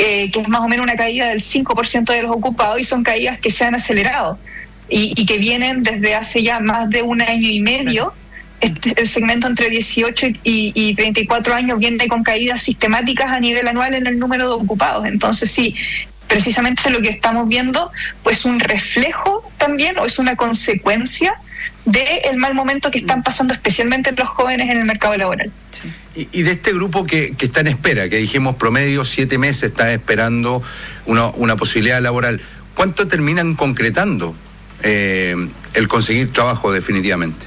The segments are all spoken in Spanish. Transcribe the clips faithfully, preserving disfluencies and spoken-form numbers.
eh, que es más o menos una caída del cinco por ciento de los ocupados, y son caídas que se han acelerado y, y que vienen desde hace ya más de un año y medio. Este, el segmento entre dieciocho y, y treinta y cuatro años viene con caídas sistemáticas a nivel anual en el número de ocupados. Entonces sí, precisamente lo que estamos viendo pues un reflejo también, o es una consecuencia del mal momento que están pasando especialmente los jóvenes en el mercado laboral. Sí. Y, y de este grupo que, que está en espera, que dijimos promedio siete meses está esperando una, una posibilidad laboral, ¿cuánto terminan concretando eh, el conseguir trabajo definitivamente?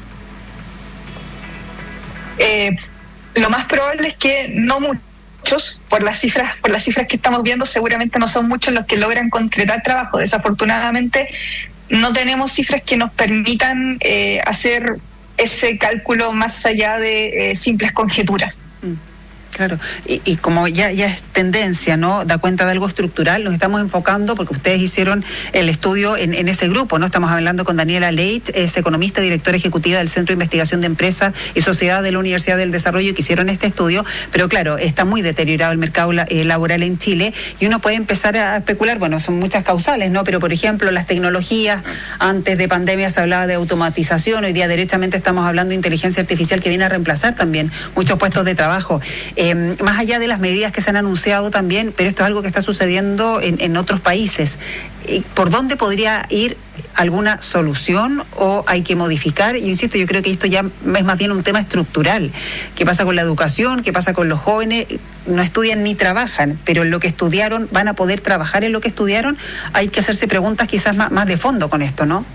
Eh, lo más probable es que no muchos, por las cifras, por las cifras que estamos viendo, seguramente no son muchos los que logran concretar trabajo. Desafortunadamente no tenemos cifras que nos permitan eh, hacer ese cálculo más allá de eh, simples conjeturas. Mm. Claro, y, y como ya, ya es tendencia, ¿no? Da cuenta de algo estructural, nos estamos enfocando, porque ustedes hicieron el estudio en, en ese grupo, ¿no? Estamos hablando con Daniela Leit, es economista, directora ejecutiva del Centro de Investigación de Empresas y Sociedad de la Universidad del Desarrollo, que hicieron este estudio, pero claro, está muy deteriorado el mercado la, eh, laboral en Chile, y uno puede empezar a especular, bueno, son muchas causales, ¿no? Pero por ejemplo, las tecnologías, antes de pandemia se hablaba de automatización, hoy día derechamente estamos hablando de inteligencia artificial que viene a reemplazar también muchos puestos de trabajo. Eh, más allá de las medidas que se han anunciado también, pero esto es algo que está sucediendo en, en otros países. ¿Por dónde podría ir alguna solución o hay que modificar? Y insisto, yo creo que esto ya es más bien un tema estructural. ¿Qué pasa con la educación? ¿Qué pasa con los jóvenes? No estudian ni trabajan, pero en lo que estudiaron, ¿van a poder trabajar en lo que estudiaron? Hay que hacerse preguntas quizás más, más de fondo con esto, ¿no?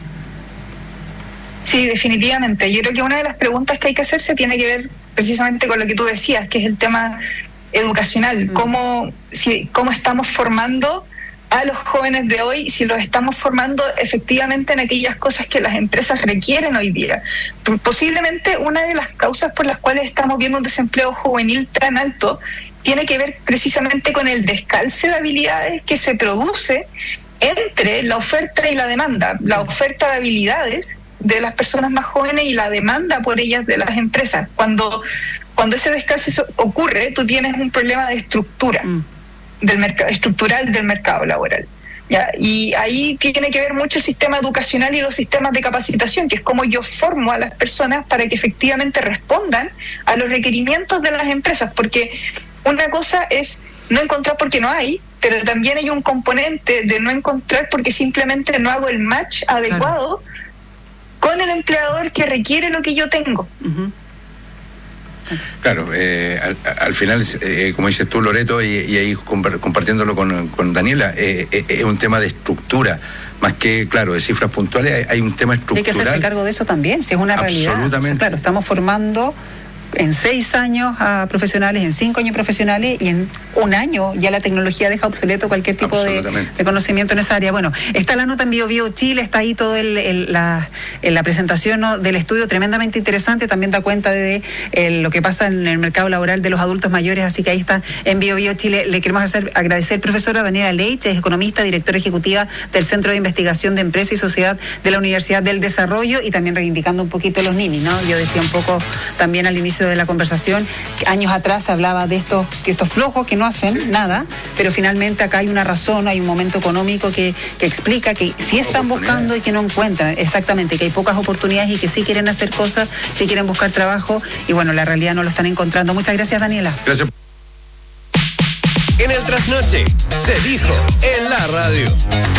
Sí, definitivamente. Yo creo que una de las preguntas que hay que hacerse tiene que ver precisamente con lo que tú decías, que es el tema educacional. Mm. ¿Cómo, si, cómo estamos formando a los jóvenes de hoy, si los estamos formando efectivamente en aquellas cosas que las empresas requieren hoy día? Posiblemente una de las causas por las cuales estamos viendo un desempleo juvenil tan alto tiene que ver precisamente con el descalce de habilidades que se produce entre la oferta y la demanda. La oferta de habilidades de las personas más jóvenes y la demanda por ellas de las empresas. Cuando, cuando ese descalce ocurre, tú tienes un problema de estructura, mm. del mercado, estructural del mercado laboral. ¿Ya? Y ahí tiene que ver mucho el sistema educacional y los sistemas de capacitación, que es cómo yo formo a las personas para que efectivamente respondan a los requerimientos de las empresas, porque una cosa es no encontrar porque no hay, pero también hay un componente de no encontrar porque simplemente no hago el match adecuado, claro, con el empleador que requiere lo que yo tengo. Uh-huh. Claro, eh, al, al final, eh, como dices tú, Loreto, y, y ahí compartiéndolo con, con Daniela, eh, eh, es un tema de estructura, más que, claro, de cifras puntuales, hay, hay un tema estructural. Hay que hacerse cargo de eso también, si es una realidad. Absolutamente. O sea, claro, estamos formando en seis años a profesionales, en cinco años profesionales, y en un año ya la tecnología deja obsoleto cualquier tipo de, de conocimiento en esa área. Bueno, está la nota en Bio Bio Chile, está ahí todo el, el, la, la presentación, ¿no?, del estudio, tremendamente interesante, también da cuenta de, de lo que pasa en el mercado laboral de los adultos mayores, así que ahí está en Bio Bio Chile. Le queremos hacer, agradecer, profesora Daniela Leit, es economista, directora ejecutiva del Centro de Investigación de Empresa y Sociedad de la Universidad del Desarrollo, y también reivindicando un poquito los ninis, ¿no? Yo decía un poco también al inicio de la conversación, que años atrás se hablaba de estos, que estos flojos que no hacen nada, pero finalmente acá hay una razón, hay un momento económico que, que explica que sí están buscando y que no encuentran, exactamente, que hay pocas oportunidades y que sí quieren hacer cosas, sí quieren buscar trabajo, y bueno, la realidad no lo están encontrando. Muchas gracias, Daniela. Gracias. En el Trasnoche se dijo en la radio.